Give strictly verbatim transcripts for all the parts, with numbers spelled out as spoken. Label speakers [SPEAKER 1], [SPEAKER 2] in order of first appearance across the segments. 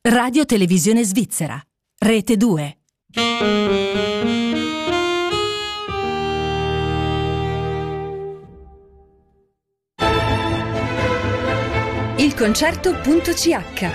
[SPEAKER 1] Radio Televisione Svizzera, Rete due.
[SPEAKER 2] Il concerto.ch.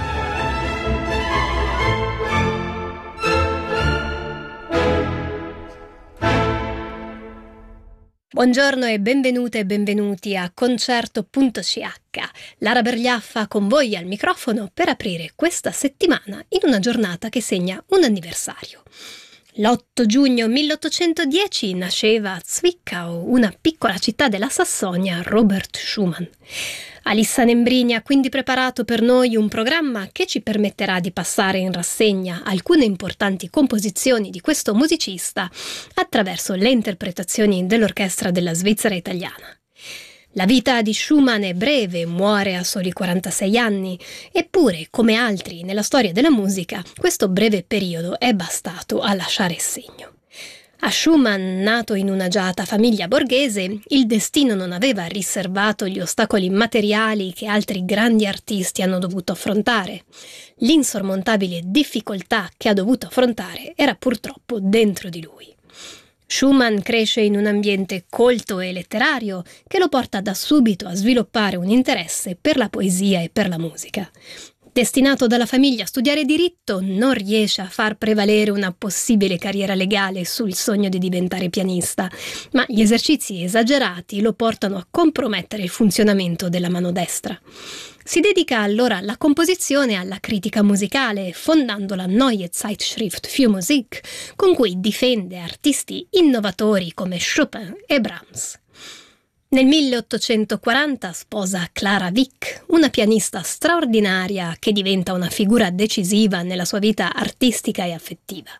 [SPEAKER 3] Buongiorno e benvenute e benvenuti a concerto.ch. Lara Bergliaffa con voi al microfono per aprire questa settimana in una giornata che segna un anniversario. L'otto giugno milleottocentodieci nasceva a Zwickau, una piccola città della Sassonia, Robert Schumann. Alissa Nembrini ha quindi preparato per noi un programma che ci permetterà di passare in rassegna alcune importanti composizioni di questo musicista attraverso le interpretazioni dell'orchestra della Svizzera italiana. La vita di Schumann è breve, muore a soli quarantasei anni, eppure, come altri nella storia della musica, questo breve periodo è bastato a lasciare il segno. A Schumann, nato in un'agiata famiglia borghese, il destino non aveva riservato gli ostacoli materiali che altri grandi artisti hanno dovuto affrontare. L'insormontabile difficoltà che ha dovuto affrontare era purtroppo dentro di lui. Schumann cresce in un ambiente colto e letterario che lo porta da subito a sviluppare un interesse per la poesia e per la musica. Destinato dalla famiglia a studiare diritto, non riesce a far prevalere una possibile carriera legale sul sogno di diventare pianista, ma gli esercizi esagerati lo portano a compromettere il funzionamento della mano destra. Si dedica allora alla composizione e alla critica musicale, fondando la Neue Zeitschrift für Musik, con cui difende artisti innovatori come Chopin e Brahms. Nel milleottocentoquaranta sposa Clara Wieck, una pianista straordinaria che diventa una figura decisiva nella sua vita artistica e affettiva.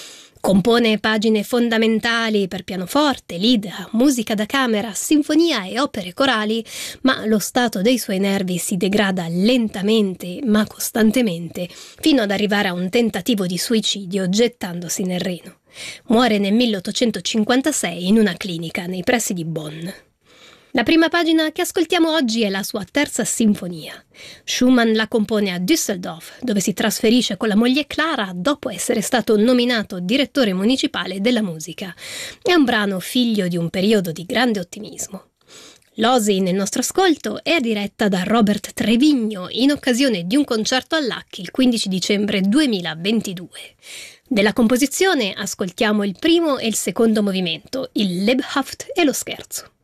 [SPEAKER 3] Compone pagine fondamentali per pianoforte, lied, musica da camera, sinfonia e opere corali, ma lo stato dei suoi nervi si degrada lentamente ma costantemente, fino ad arrivare a un tentativo di suicidio gettandosi nel Reno. Muore nel milleottocentocinquantasei in una clinica nei pressi di Bonn. La prima pagina che ascoltiamo oggi è la sua terza sinfonia. Schumann la compone a Düsseldorf, dove si trasferisce con la moglie Clara dopo essere stato nominato direttore municipale della musica. È un brano figlio di un periodo di grande ottimismo. L'Osi nel nostro ascolto è diretta da Robert Trevigno in occasione di un concerto all'A C C il quindici dicembre duemilaventidue. Della composizione ascoltiamo il primo e il secondo movimento, il Lebhaft e lo scherzo.